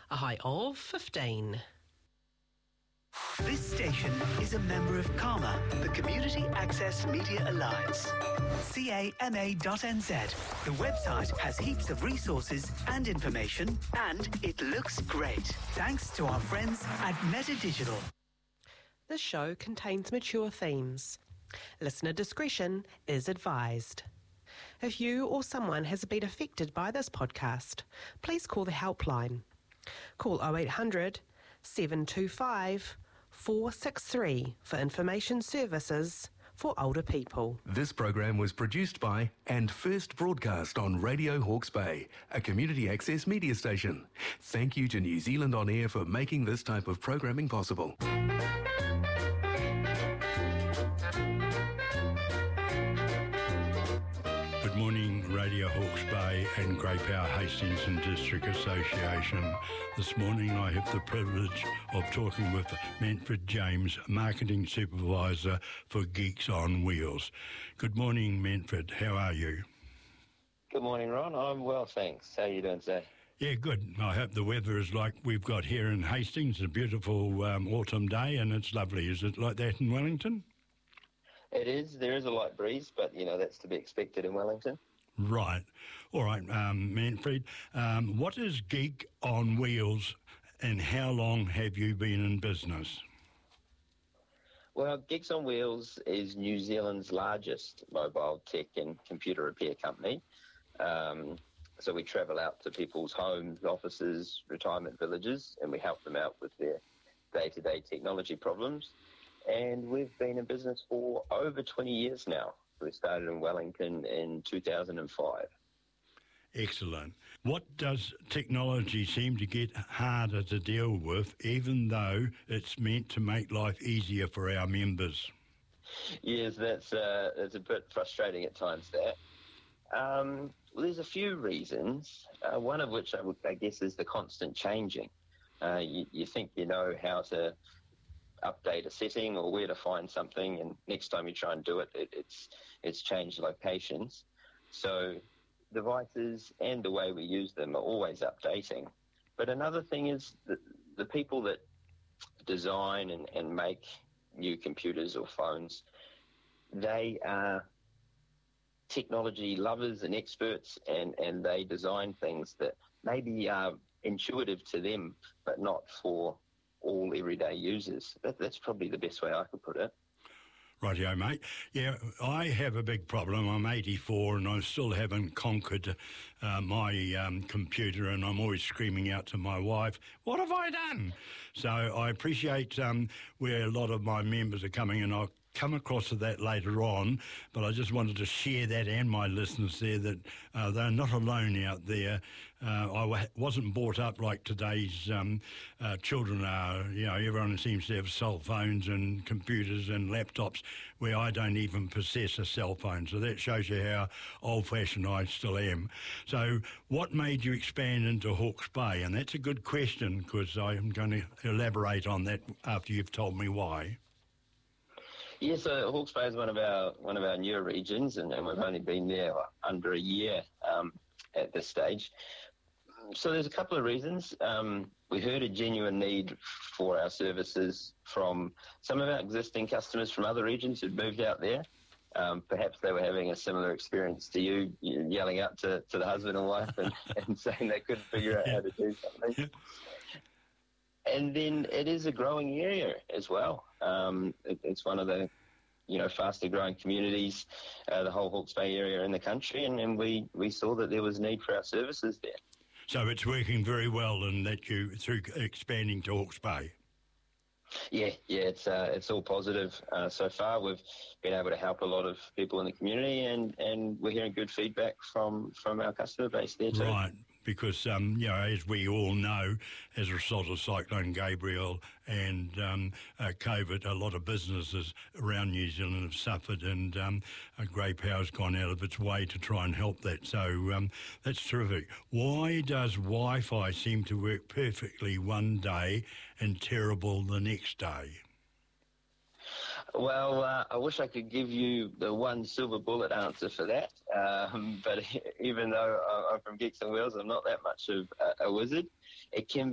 a high of 15. This station is a member of CAMA, the Community Access Media Alliance. CAMA.NZ. The website has heaps of resources and information, and it looks great. Thanks to our friends at Meta Digital. This show contains mature themes. Listener discretion is advised. If you or someone has been affected by this podcast, please call the helpline. Call 0800 725 463 for information services for older people. This program was produced by and first broadcast on Radio Hawke's Bay, a community access media station. Thank you to New Zealand On Air for making this type of programming possible. Good morning, Radio Hawke's Bay and Grey Power Hastings and District Association. This morning I have the privilege of talking with Manfred James, Marketing Supervisor for Geeks on Wheels. Good morning, Manfred. How are you? Good morning, Ron. I'm well, thanks. How are you doing today? Yeah, good. I hope the weather is like we've got here in Hastings, a beautiful autumn day, and it's lovely. Is it like that in Wellington? It is. There is a light breeze, but, that's to be expected in Wellington. Right. All right, Manfred. What is Geek on Wheels and how long have you been in business? Well, Geeks on Wheels is New Zealand's largest mobile tech and computer repair company. So we travel out to people's homes, offices, retirement villages, and we help them out with their day-to-day technology problems. And we've been in business for over 20 years now. We started in Wellington in 2005. Excellent. What does technology seem to get harder to deal with, even though it's meant to make life easier for our members? Yes, that's a bit frustrating at times, that. Well, there's a few reasons, one of which I guess is the constant changing. You think you know how to update a setting or where to find something, and next time you try and do it, it's changed locations. So devices and the way we use them are always updating. But another thing is the people that design and make new computers or phones, they are technology lovers and experts, and they design things that maybe are intuitive to them but not for all everyday users. That's probably the best way I could put it. Rightio, mate. Yeah, I have a big problem. I'm 84 and I still haven't conquered my computer, and I'm always screaming out to my wife, what have I done? So I appreciate where a lot of my members are coming, and I'll come across to that later on, but I just wanted to share that and my listeners there that they're not alone out there. I wasn't brought up like today's children are. Everyone seems to have cell phones and computers and laptops, where I don't even possess a cell phone. So that shows you how old-fashioned I still am. So what made you expand into Hawke's Bay? And that's a good question, because I'm going to elaborate on that after you've told me why. Yes, so Hawke's Bay is one of our newer regions, and we've only been there under a year at this stage. So there's a couple of reasons. We heard a genuine need for our services from some of our existing customers from other regions who'd moved out there. Perhaps they were having a similar experience to you, yelling out to the husband and wife and saying they couldn't figure out how to do something. And then it is a growing area as well. It's one of the, faster growing communities, the whole Hawke's Bay area in the country, and we saw that there was need for our services there. So it's working very well, and that you through expanding to Hawke's Bay. Yeah, it's all positive so far. We've been able to help a lot of people in the community, and we're hearing good feedback from our customer base there too. Right. Because, as we all know, as a result of Cyclone Gabriel and COVID, a lot of businesses around New Zealand have suffered, and Grey Power's gone out of its way to try and help that. So that's terrific. Why does Wi-Fi seem to work perfectly one day and terrible the next day? Well, I wish I could give you the one silver bullet answer for that, but even though I'm from Geeks on Wheels, I'm not that much of a wizard. It can